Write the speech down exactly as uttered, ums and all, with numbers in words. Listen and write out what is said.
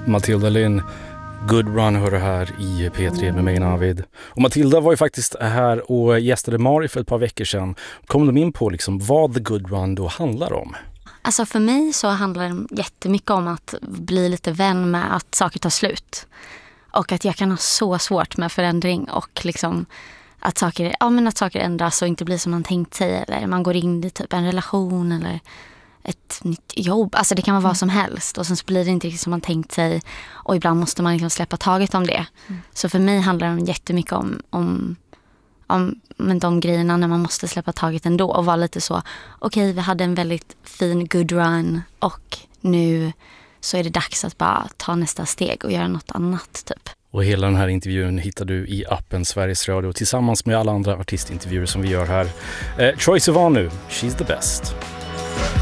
Matilda Lynn, Good Run hör du här i P tre med mig Navid. Och Matilda var ju faktiskt här och gästade Mari för ett par veckor sedan. Kom de in på liksom vad The Good Run då handlar om? Alltså för mig så handlar det jättemycket om att bli lite vän med att saker tar slut. Och att jag kan ha så svårt med förändring och liksom att saker, ja, men att saker ändras och inte blir som man tänkt sig. Eller man går in i typ en relation eller ett nytt jobb. Alltså det kan vara vad som helst. Och sen så blir det inte riktigt som man tänkt sig. Och ibland måste man liksom släppa taget om det. Mm. Så för mig handlar det jättemycket om, om, om men de grejerna när man måste släppa taget ändå. Och vara lite så, okej, okay, vi hade en väldigt fin good run. Och nu så är det dags att bara ta nästa steg och göra något annat typ. Och hela den här intervjun hittar du i appen Sveriges Radio tillsammans med alla andra artistintervjuer som vi gör här. Eh, Troye Sivan nu, She's the best.